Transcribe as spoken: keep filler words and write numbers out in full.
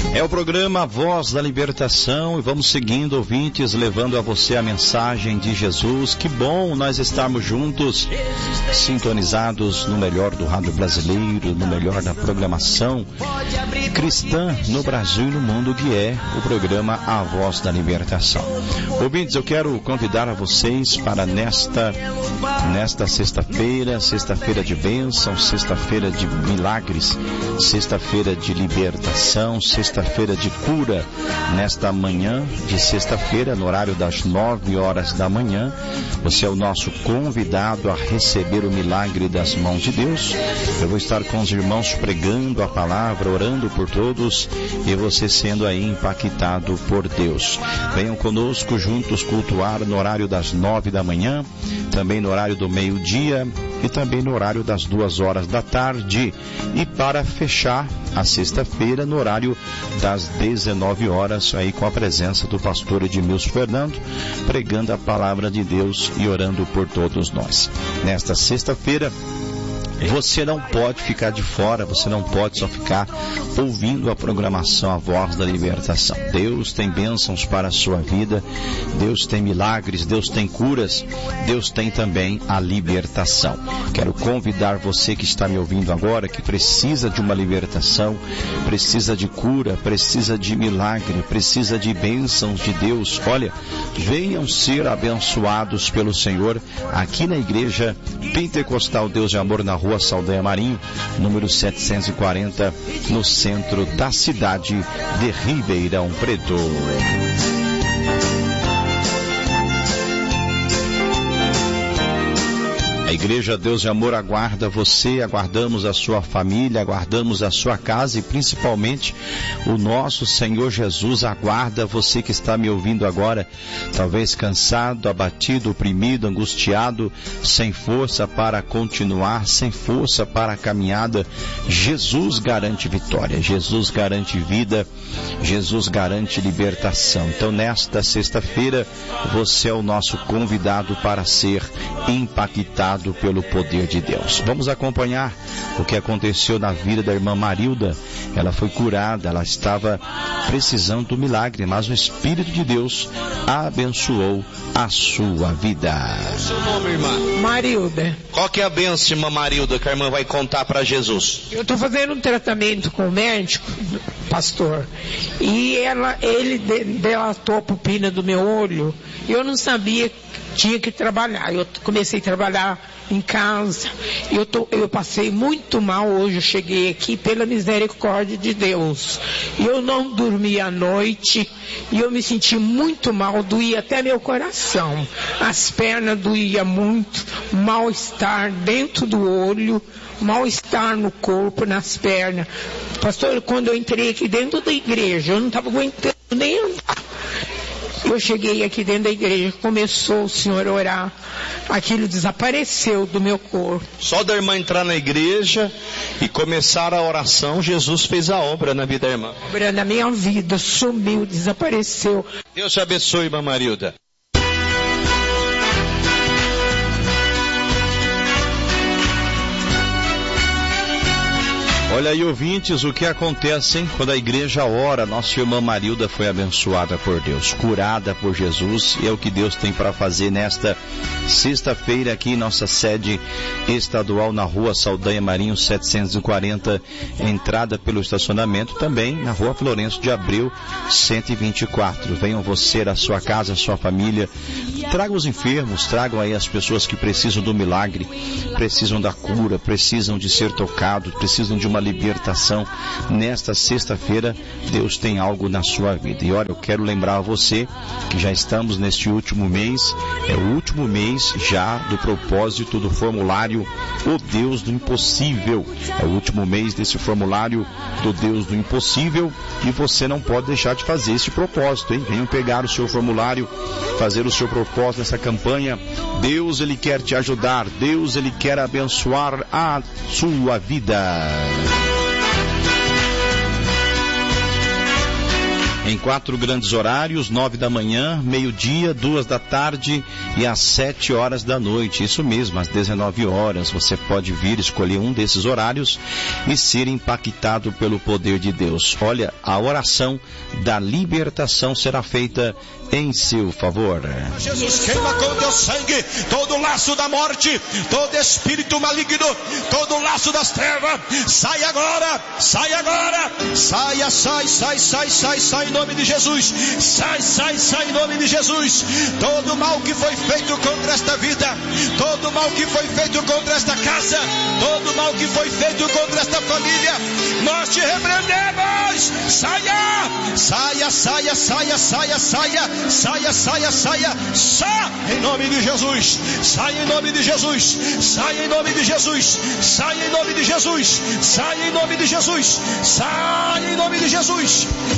É o programa Voz da Libertação e vamos seguindo, ouvintes, levando a você a mensagem de Jesus. Que bom nós estarmos juntos, sintonizados no melhor do rádio brasileiro, no melhor da programação cristã no Brasil e no mundo, que é o programa A Voz da Libertação. Ouvintes, eu quero convidar a vocês para nesta, nesta sexta-feira, sexta-feira de bênção, sexta-feira de milagres, sexta-feira de libertação, sexta Sexta-feira de cura, nesta manhã de sexta-feira, no horário das nove horas da manhã. Você é o nosso convidado a receber o milagre das mãos de Deus. Eu vou estar com os irmãos pregando a palavra, orando por todos e você sendo aí impactado por Deus. Venham conosco juntos cultuar no horário das nove da manhã, também no horário do meio-dia e também no horário das duas horas da tarde. E para fechar a sexta-feira, no horário das dezenove horas, aí com a presença do pastor Edmilson Fernando, pregando a palavra de Deus e orando por todos nós. Nesta sexta-feira, você não pode ficar de fora, você não pode só ficar ouvindo a programação A Voz da Libertação. Deus tem bênçãos para a sua vida, Deus tem milagres, Deus tem curas, Deus tem também a libertação. Quero convidar você que está me ouvindo agora, que precisa de uma libertação, precisa de cura, precisa de milagre, precisa de bênçãos de Deus. Olha, venham ser abençoados pelo Senhor aqui na Igreja Pentecostal Deus de Amor, na Rua Saldanha Marinho, número setecentos e quarenta, no centro da cidade de Ribeirão Preto. A Igreja Deus de Amor aguarda você, aguardamos a sua família, aguardamos a sua casa e principalmente o nosso Senhor Jesus aguarda você que está me ouvindo agora, talvez cansado, abatido, oprimido, angustiado, sem força para continuar, sem força para a caminhada. Jesus garante vitória, Jesus garante vida, Jesus garante libertação. Então nesta sexta-feira você é o nosso convidado para ser impactado pelo poder de Deus. Vamos acompanhar o que aconteceu na vida da irmã Marilda. Ela foi curada, ela estava precisando do milagre, mas o Espírito de Deus abençoou a sua vida. Seu nome, irmã? Marilda. Qual que é a bênção, irmã Marilda, que a irmã vai contar para Jesus? Eu estou fazendo um tratamento com o médico, pastor, e ela, ele delatou a pupila do meu olho, e eu não sabia que tinha que trabalhar. Eu comecei a trabalhar em casa, eu, tô, eu passei muito mal hoje, eu cheguei aqui pela misericórdia de Deus, e eu não dormi à noite, e eu me senti muito mal, doía até meu coração, as pernas doía muito, mal-estar dentro do olho, mal-estar no corpo, nas pernas. Pastor, quando eu entrei aqui dentro da igreja, eu não estava aguentando nem andar. Eu cheguei aqui dentro da igreja, começou o Senhor a orar, aquilo desapareceu do meu corpo. Só da irmã entrar na igreja e começar a oração, Jesus fez a obra na vida da irmã. A obra na minha vida, sumiu, desapareceu. Deus te abençoe, irmã Marilda. Olha aí, ouvintes, o que acontece, hein? Quando a igreja ora, nossa irmã Marilda foi abençoada por Deus, curada por Jesus, e é o que Deus tem para fazer nesta sexta-feira aqui em nossa sede estadual na Rua Saldanha Marinho setecentos e quarenta, entrada pelo estacionamento, também na Rua Florencio de Abreu cento e vinte e quatro. Venham você, a sua casa, a sua família, tragam os enfermos, tragam aí as pessoas que precisam do milagre, precisam da cura, precisam de ser tocados, precisam de uma libertação. Nesta sexta-feira, Deus tem algo na sua vida. E olha, eu quero lembrar a você que já estamos neste último mês, é o último mês já do propósito do formulário O Deus do Impossível. É o último mês desse formulário do Deus do Impossível e você não pode deixar de fazer esse propósito, hein? Venham pegar o seu formulário, fazer o seu propósito nessa campanha. Deus, Ele quer te ajudar, Deus, Ele quer abençoar a sua vida. Em quatro grandes horários, nove da manhã, meio-dia, duas da tarde e às sete horas da noite. Isso mesmo, às dezenove horas. Você pode vir escolher um desses horários e ser impactado pelo poder de Deus. Olha, a oração da libertação será feita em seu favor. Jesus, queima com teu sangue todo laço da morte, todo espírito maligno, todo laço das trevas. Sai agora, sai agora, saia, sai, sai, sai, sai, sai em nome de Jesus. Sai, sai, sai em nome de Jesus. Todo mal que foi feito contra esta vida, todo mal que foi feito contra esta casa, todo mal que foi feito contra esta família, nós te repreendemos. Saia, saia, saia, saia, saia, saia. Saia, saia, saia, saia em nome de Jesus. Saia em nome de Jesus. Saia em nome de Jesus. Saia em nome de Jesus. Saia em nome de Jesus. Saia em nome de Jesus.